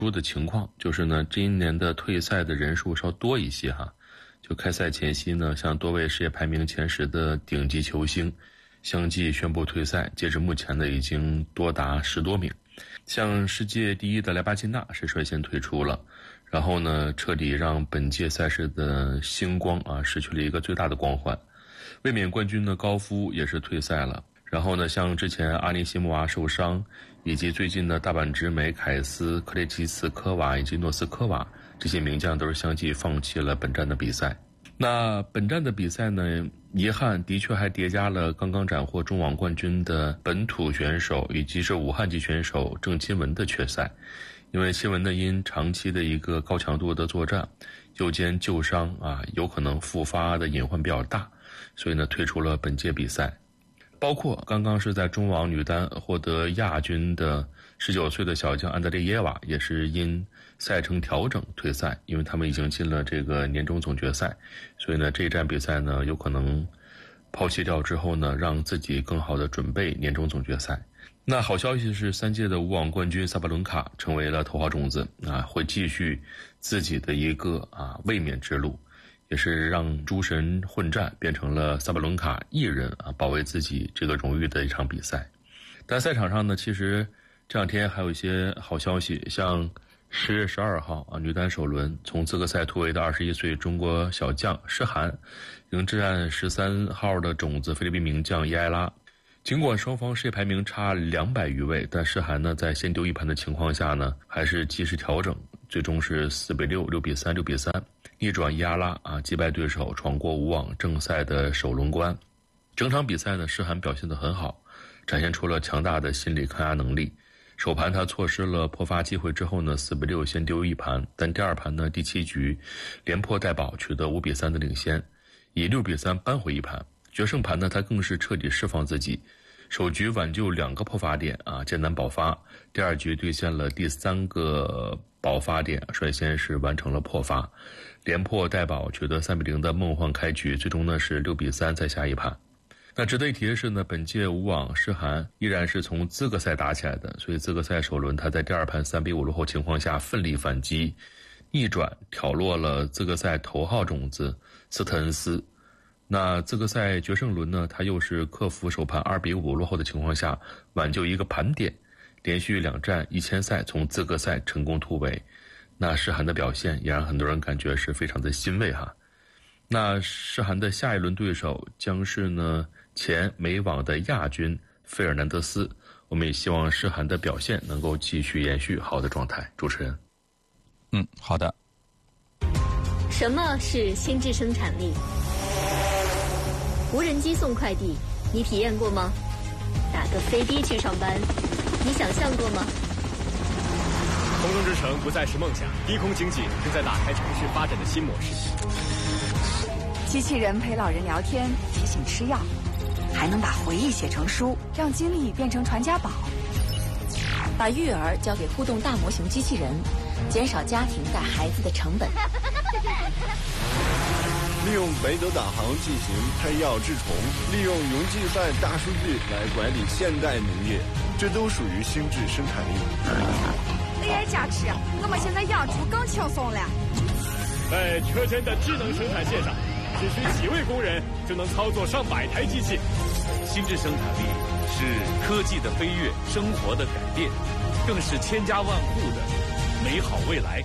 殊的情况，就是呢，今年的退赛的人数稍多一些哈。就开赛前夕呢，像多位世界排名前10的顶级球星相继宣布退赛，截至目前呢，已经多达10多名。像世界第1的莱巴金纳是率先退出了，然后呢，彻底让本届赛事的星光啊失去了一个最大的光环。卫冕冠军的高夫也是退赛了。然后呢，像之前阿尼西莫娃受伤，以及最近的大阪直美凯斯、克列奇茨科娃以及诺斯科娃这些名将都是相继放弃了本站的比赛。那本站的比赛呢，遗憾的确还叠加了刚刚斩获中网冠军的本土选手以及是武汉籍选手郑钦文的缺赛。因为钦文呢因长期的一个高强度的作战，右肩旧伤啊，有可能复发的隐患比较大，所以呢退出了本届比赛。包括刚刚是在中网女单获得亚军的19岁的小将安德烈耶娃，也是因赛程调整退赛，因为他们已经进了这个年终总决赛，所以呢这一站比赛呢有可能抛弃掉之后呢，让自己更好的准备年终总决赛。那好消息是3届的无网冠军萨巴伦卡成为了头号种子啊，会继续自己的一个卫冕之路，也是让诸神混战变成了萨巴伦卡一人保卫自己这个荣誉的一场比赛。但赛场上呢，其实这2天还有一些好消息，像10月12号女单首轮从资格赛突围的21岁中国小将诗涵迎战13号的种子菲律宾名将伊埃拉。尽管双方世界排名差200余位，但诗涵呢在先丢一盘的情况下呢，还是及时调整，最终是4比6、6比3、6比3逆转伊阿拉击败对手，闯过无网正赛的首轮关。整场比赛呢，诗涵表现得很好，展现出了强大的心理抗压能力。首盘他错失了破发机会之后呢，4比6先丢一盘，但第2盘呢，第7局连破带保取得5比3的领先，以6比3扳回一盘。决胜盘呢，他更是彻底释放自己，首局挽救2个破发点艰难保发，第2局兑现了第3个保发点，率先是完成了破发，连破带保取得3比0的梦幻开局，最终呢是6比3再下一盘。那值得一提的是呢，本届无网诗涵依然是从资格赛打起来的，所以资格赛首轮他在第2盘3比5落后情况下奋力反击，逆转挑落了资格赛头号种子斯特恩斯。那资格赛决胜轮呢，他又是克服首盘2比5落后的情况下挽救一个盘点，连续2战1000赛从资格赛成功突围。那诗涵的表现也让很多人感觉是非常的欣慰哈。那诗涵的下一轮对手将是呢前美网的亚军费尔南德斯，我们也希望诗涵的表现能够继续延续好的状态。主持人， 好的。 什么是心智生产力？无人机送快递，你体验过吗？打个飞的去上班，你想象过吗？ 空中之城不再是梦想，低空经济正在打开城市发展的新模式。 机器人陪老人聊天，提醒吃药，还能把回忆写成书，让经历变成传家宝。 把育儿交给互动大模型机器人，减少家庭带孩子的成本。 利用北斗导航进行配药治虫，利用云计算大数据来管理现代农业，这都属于心智生产力。 AI 加持，我们现在养猪更轻松了。 在车间的智能生产线上，只需几位工人就能操作上百台机器。 心智生产力是科技的飞跃，生活的改变，更是千家万户的美好未来。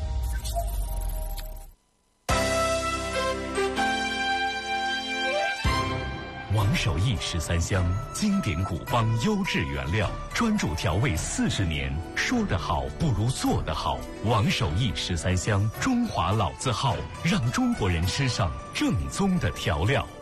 王守义13香，经典古方，优质原料，专注调味40年。说得好不如做得好。王守义13香，中华老字号，让中国人吃上正宗的调料。